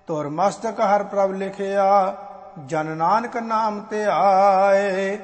ਧੁਰ ਮਸਤਕ ਹਰ ਪ੍ਰਭ ਲਿਖਿਆ, ਜਨ ਨਾਨਕ ਨਾਮ ਤੇ ਆਏ।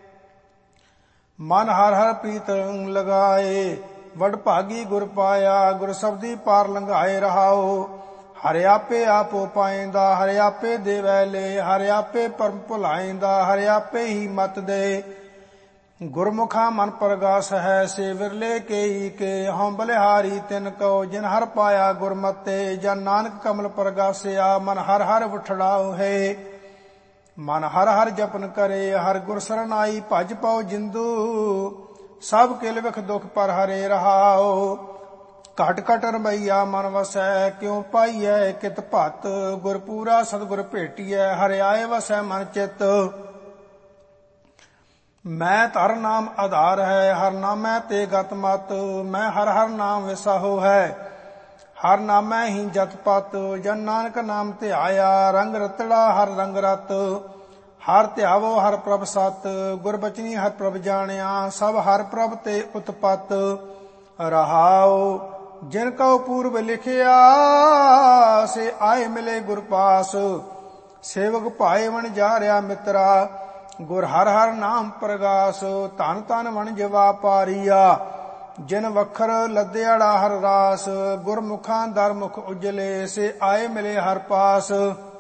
ਮਨ ਹਰ ਹਰ ਪ੍ਰੀਤ ਲਗਾਏ, ਵਡ ਭਾਗੀ ਗੁਰ ਪਾਇਆ, ਗੁਰ ਸਬਦੀ ਪਾਰ ਲੰਘਾਏ ਰਹਾਓ। ਹਰਿ ਆਪੇ ਆਪੋ ਪਾਇੰਦਾ, ਹਰਿ ਆਪੇ ਦੇਵੈ ਲੈ, ਹਰਿ ਆਪੇ ਪਰਮ ਭੁਲਾਇੰਦਾ, ਹਰਿ ਆਪੇ ਹੀ ਮਤ ਦੇ। ਗੁਰਮੁਖਾ ਮਨ ਪ੍ਰਗਾਸ ਹੈ, ਸੇ ਵਿਰਲੇ ਕੇਈ ਕੇ, ਹਉ ਬਲਿਹਾਰੀ ਤਿਨ ਕਉ, ਜਿਨ ਹਰ ਪਾਇਆ ਗੁਰਮਤਿ। ਜਨ ਨਾਨਕ ਕਮਲ ਪ੍ਰਗਾਸਿਆ, ਮਨ ਹਰ ਹਰ ਉਠੜਾਉ ਹੈ। ਮਨ ਹਰ ਹਰ ਜਪਨ ਕਰੇ, ਹਰ ਗੁਰ ਸਰਨਾਈ, ਭਜ ਪਉ ਜਿੰਦੂ। ਸਭ ਕਿਲ ਵਿਖ ਦੁਖ ਪਰ ਹਰੇ ਰਹਾਉ। ਘਟ ਘਟ ਰਮਈਆ ਮਨ ਵਸੈ, ਕਿਉ ਪਾਈਐ ਕਿਤ ਭਤ। ਗੁਰਪੂਰਾ ਸਤਿਗੁਰ ਭੇਟੀਐ, ਹਰਿ ਆਏ ਵਸੈ ਮਨ ਚਿਤ। ਮੈਂ ਧਰ ਨਾਮ ਆਧਾਰ ਹੈ, ਹਰ ਨਾਮੈ ਤੇ ਗਤ ਮਤ। ਮੈਂ ਹਰ ਹਰ ਨਾਮ ਵਿਸਾਹੋ ਹੈ, ਹਰ ਨਾਮੈ ਹੀ ਜਤ ਪਤ। ਜਨ ਨਾਨਕ ਨਾਮ ਤੇ ਆਇਆ, ਰੰਗ ਰਤੜਾ ਹਰ ਰੰਗ ਰਤ। ਹਰ ਧਿਆਵੋ ਹਰ ਪ੍ਰਭ ਸਤ, ਗੁਰ ਬਚਨੀ ਹਰ ਪ੍ਰਭ ਜਾਣਿਆ। ਸਭ ਹਰ ਪ੍ਰਭ ਤੇ ਉਤਪਤ ਰਹਾਉ। ਜਿਨ ਕਉ ਪੂਰਬ ਲਿਖਿਆ, ਸੇ ਆਏ ਮਿਲੇ ਗੁਰ ਪਾਸ। ਸੇਵਕ ਭਾਏ ਵਣ ਜਾਰਿਆ ਮਿੱਤਰਾ, ਗੁਰ ਹਰ ਹਰ ਨਾਮ ਪ੍ਰਗਾਸ। ਧਨ ਧਨ ਵਣਜ ਵਾਪਾਰੀਆ, ਜਿਨ ਵਖਰ ਲੱਦਿਆੜਾ ਹਰ ਰਾਸ। ਗੁਰਮੁਖਾਂ ਦਰ ਮੁਖ ਉਜਲੇ, ਸੇ ਆਏ ਮਿਲੇ ਹਰ ਪਾਸ।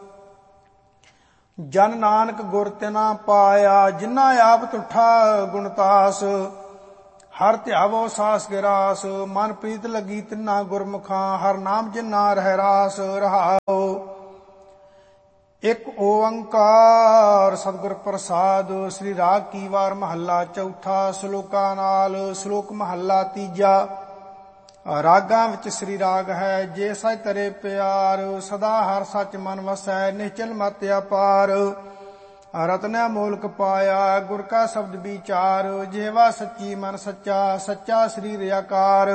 ਜਨ ਨਾਨਕ ਗੁਰ ਤਿਨਾ ਪਾਇਆ, ਜਿਨਾ ਆਪ ਤੁਠਾ ਗੁਣਤਾਸ। ਹਰ ਧਿਆਵੋ ਸਾਸ ਗਿਰਾਸ, ਮਨ ਪ੍ਰੀਤ ਲੱਗੀ ਤਿਨਾ ਗੁਰਮੁਖਾਂ। ਹਰ ਨਾਮ ਜਿਨਾ ਰਹਿ ਰਾਸ ਰਹਾਉ। ਇਕ ਓੰਕਾਰ ਸਤਿਗੁਰ ਪ੍ਰਸਾਦ। ਸ੍ਰੀ ਰਾਗ ਕੀ ਵਾਰ ਮਹੱਲਾ ਚੌਥਾ। ਸ਼ਲੋਕਾਂ ਨਾਲ। ਸ਼ਲੋਕ ਮਹੱਲਾ ਤੀਜਾ। ਰਾਗਾਂ ਵਿੱਚ ਸ੍ਰੀ ਰਾਗ ਹੈ। ਜੇ ਸਚ ਤਰੇ ਪਿਆਰ, ਸਦਾ ਹਰ ਸੱਚ ਮਨ ਵਸੈ। ਨਿਸ਼ਚਲ ਮਤ ਅਪਾਰ, ਰਤਨੈ ਮੋਲਕ ਪਾਇਆ। ਗੁਰ ਕਾ ਸ਼ਬਦ ਵਿਚਾਰ, ਜਿਹਵਾ ਸੱਚੀ ਮਨ ਸੱਚਾ। ਸੱਚਾ ਸਰੀਰ ਆਕਾਰ,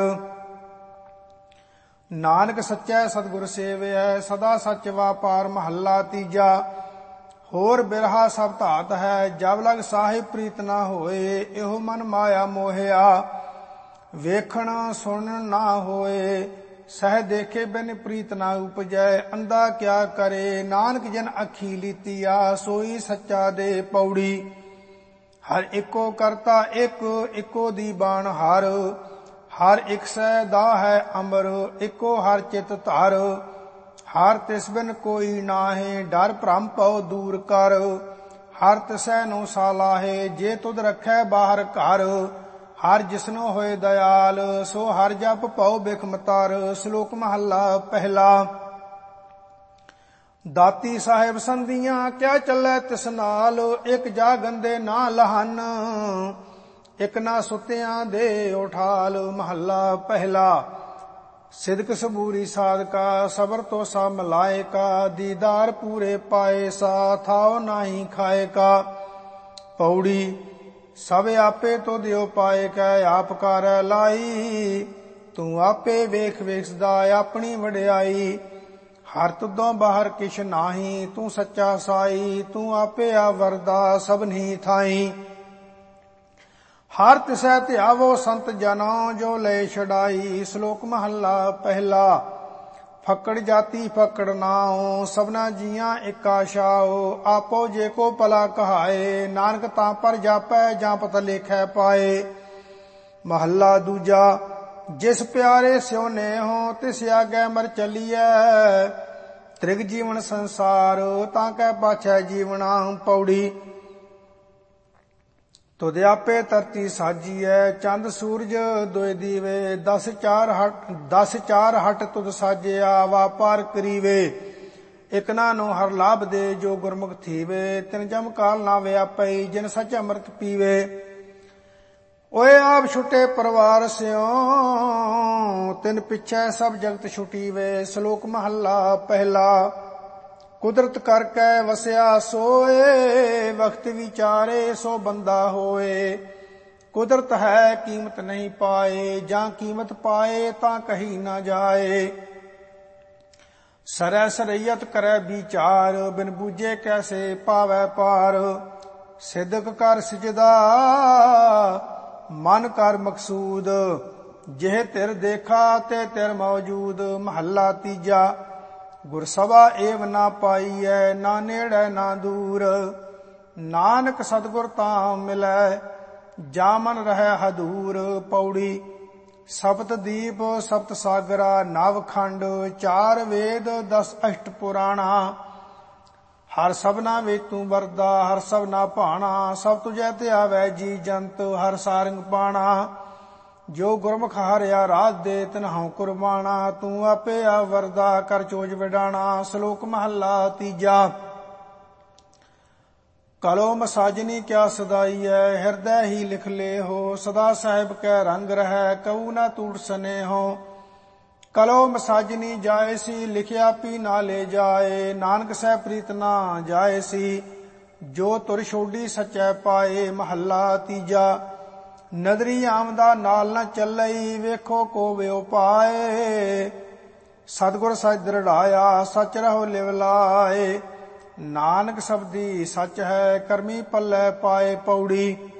ਨਾਨਕ ਸੱਚੈ ਸਤਿਗੁਰ ਸੇਵਿਐ। ਸਦਾ ਸੱਚ ਵਾਪਾਰ। ਮਹੱਲਾ ਤੀਜਾ। ਹੋਰ ਬਿਰਹਾ ਸਭ ਧਾਤ ਹੈ, ਜਬ ਲਗ ਸਾਹਿਬ ਪ੍ਰੀਤ ਨਾ ਹੋਏ। ਇਹੋ ਮਨ ਮਾਇਆ ਮੋਹਿਆ, ਵੇਖਣ ਸੁਣਨ ਨਾ ਹੋਏ। ਸਹਿ ਦੇਖੇ ਬਿਨ ਪ੍ਰੀਤ ਨਾ ਉਪਜੈ। ਅੰਧਾ ਕਿਆ ਕਰੇ, ਨਾਨਕ ਜਨ ਅੱਖੀ ਲੀਤੀਆ। ਸੋਈ ਸੱਚਾ ਦੇ ਪੌੜੀ, ਹਰ ਇੱਕੋ ਕਰਤਾ ਇੱਕ। ਇੱਕੋ ਦੀ ਬਾਣ ਹਰ, ਹਰ ਇੱਕ ਸਹਿ ਦਾ ਹੈ ਅਮਰ। ਇੱਕੋ ਹਰ ਚਿਤ ਧਰ, ਹਰ ਤਿਸ ਬਿਨ ਕੋਈ ਨਾਹੇ। ਡਰ ਭ੍ਰਮ ਪਉ ਦੂਰ ਕਰ, ਹਰ ਤਿਸੈ ਨੂੰ ਸਾਲਾਹੇ। ਜੇ ਤੁਧ ਰੱਖੈ ਬਾਹਰ ਘਰ, ਹਰ ਜਿਸਨੋ ਹੋਏ ਦਇਆਲ। ਸੋ ਹਰ ਜਪ ਪਉ ਬਿਖਮ ਤਰ। ਸ਼ਲੋਕ ਮਹੱਲਾ ਪਹਿਲਾ। ਦਾਤੀ ਸਾਹਿਬ ਸੰਧੀਆਂ, ਕਿਆ ਚੱਲੈ ਤਿਸ ਨਾਲ। ਇੱਕ ਜਾ ਗੰਦੇ ਨਾ ਲਹਨ, ਇੱਕ ਨਾ ਸੁੱਤਿਆਂ ਦੇ ਉਠਾਲ। ਮਹੱਲਾ ਪਹਿਲਾ। ਸਿਦਕ ਸਬੂਰੀ ਸਾਧਕਾ, ਸਬਰ ਤੋ ਸਾ ਮਲਾਇਕਾ। ਦੀਦਾਰ ਪੂਰੇ ਪਾਏ ਸਾ, ਥਾਉ ਨਾਹੀ ਖਾਏਕਾ। ਪੌੜੀ। ਸਭ ਆਪੇ ਤੋ ਦਿਓ ਪਾਏ ਕੈ, ਆਪ ਕਰੈ ਲਾਈ। ਤੂੰ ਆਪੇ ਵੇਖ ਵੇਖਦਾ ਆਪਣੀ ਵਡਿਆਈ। ਹਰ ਤੁਦੋਂ ਬਾਹਰ ਕਿਛ ਨਾਹੀ, ਤੂੰ ਸੱਚਾ ਸਾਈ। ਤੂੰ ਆਪੇ ਆਵਰਦਾ ਸਭਨੀ ਥਾਈ। ਹਰ ਤਿਸੈ ਧਿਆਵੋ ਸੰਤ ਜਨੋ, ਜੋ ਲੈ ਛਡਾਈ। ਸ਼ਲੋਕ ਮਹੱਲਾ ਪਹਿਲਾ। ਫੱਕੜ ਜਾਤੀ ਫੱਕੜ ਨਾਉ, ਸਭਨਾ ਜੀਆਂ ਇੱਕ ਆਸ਼ਾਓ। ਆਪੋ ਜੇ ਕੋ ਭਲਾ ਕਹਾਏ, ਨਾਨਕ ਤਾਂ ਪਰ ਜਾਪੈ। ਜਾਂ ਪਤ ਲੇਖੈ ਪਾਏ। ਮਹੱਲਾ ਦੂਜਾ। ਜਿਸ ਪਿਆਰੇ ਸਿਉ ਨੇਹੋ, ਤਿਸ ਆਗੇ ਮਰ ਚੱਲੀਐ। ਤ੍ਰਿਗ ਜੀਵਨ ਸੰਸਾਰ, ਤਾਂ ਕੈ ਪਾਛੈ ਜੀਵਨਾ। ਪੌੜੀ। ਤੁਧ ਆਪੇ ਧਰਤੀ ਸਾਜੀਐ, ਚੰਦ ਸੂਰਜ ਦੋਇ ਦੀਵੇ। 10 ਚਾਰ ਹਟ ਤੁਧ ਸਾਜਿਆ, ਵਾਪਾਰ ਕਰੀਵੇ। ਇਕ ਨਾ ਨੂੰ ਹਰ ਲਾਭ ਦੇ, ਜੋ ਗੁਰਮੁਖ ਥੀਵੇ। ਤਿਨ ਜਮ ਕਾਲ ਨਾ ਵਿਆਪਈ, ਜਿਨ ਸਚ ਅੰਮ੍ਰਿਤ ਪੀਵੇ। ਓਏ ਆਪ ਛੁਟੇ ਪਰਿਵਾਰ ਸਿਓ, ਤਿਨ ਪਿਛੈ ਸਭ ਜਗਤ ਛੁਟੀਵੇ। ਸ਼ਲੋਕ ਮਹੱਲਾ ਪਹਿਲਾ। ਕੁਦਰਤ ਕਰਕੇ ਵਸਿਆ ਸੋਏ, ਵਕਤ ਵਿਚਾਰੇ ਸੋ ਬੰਦਾ ਹੋਏ। ਕੁਦਰਤ ਹੈ ਕੀਮਤ ਨਹੀਂ ਪਾਏ, ਜਾਂ ਕੀਮਤ ਪਾਏ ਤਾਂ ਕਹੀ ਨਾ ਜਾਏ। ਸਰੈ ਸਰਈਅਤ ਕਰੈ ਵਿਚਾਰ, ਬਿਨ ਬੂਝੇ ਕੈਸੇ ਪਾਵੈ ਪਾਰ। ਸਿਦਕ ਕਰ ਸਿਜਦਾ ਮਨ ਕਰ ਮਕਸੂਦ, ਜਿਹ ਤਿਰ ਦੇਖਾ ਤੇ ਤਿਰ ਮੌਜੂਦ। ਮਹੱਲਾ ਤੀਜਾ। ਗੁਰ ਸਭਾ ਏਵ ਨਾ ਪਾਈਐ, ਨਾ ਨੇੜੇ ਨਾ ਦੂਰ। ਨਾਨਕ ਸਤਿਗੁਰ ਤਾਂ ਮਿਲੈ, ਜਾ ਮਨ ਰਹਿ ਹਦੂਰ। ਪੌੜੀ। ਸਪਤ ਦੀਪ ਸਪਤ ਸਾਗਰਾ, ਨਵ ਖੰਡ 4 ਵੇਦ 10 ਅਸ਼ਟ ਪੁਰਾਣਾ। ਹਰ ਸਭਨਾ ਵਿੱਚ ਤੂੰ ਵਰਦਾ, ਹਰ ਸਭਨਾ ਭਾਣਾ। ਸਭ ਤੁਝੈ ਧਿਆਵੈ ਜੀ ਜੰਤ, ਹਰ ਸਾਰੰਗ ਪਾਣਾ। ਜੋ ਗੁਰਮੁਖ ਹਰਿਆ ਰਾਜ ਦੇ, ਤਿਨਹੁ ਕੁਰਬਾਣਾ। ਤੂੰ ਆਪੇ ਆ ਵਰਦਾ, ਕਰ ਚੋਜ ਵਿਡਾਣਾ। ਸ਼ਲੋਕ ਮਹੱਲਾ ਤੀਜਾ। ਕਲੋ ਮਸਾਜਨੀ ਕਿਆ ਸਦਾਈਐ, ਹਿਰਦੈ ਹੀ ਲਿਖ ਲੇਹੋ। ਸਦਾ ਸਾਹਿਬ ਕੈ ਰੰਗ ਰਹੈ, ਕਉ ਨਾ ਟੂਟ ਸਨੇਹੋ। ਕਲੋ ਮਸਾਜਨੀ ਜਾਏ ਸੀ, ਲਿਖਿਆ ਪੀ ਨਾ ਲੈ ਜਾਏ। ਨਾਨਕ ਸਹਿ ਪ੍ਰੀਤ ਨਾ ਜਾਏ ਸੀ, ਜੋ ਤੁਰ ਛੋਡੀ ਸਚੈ ਪਾਏ। ਮਹੱਲਾ ਤੀਜਾ। ਨਦਰੀ ਆਮਦਾ ਨਾਲ ਨਾ ਚੱਲਈ, ਵੇਖੋ ਕੋ ਵਿਉ ਪਾਏ। ਸਤਿਗੁਰ ਸਚ ਦ੍ਰਿੜਾਇਆ, ਸਚ ਰਹੋ ਲਿਵ ਲਾਏ। ਨਾਨਕ ਸਬਦੀ ਸਚ ਹੈ, ਕਰਮੀ ਪੱਲੇ ਪਾਏ। ਪੌੜੀ।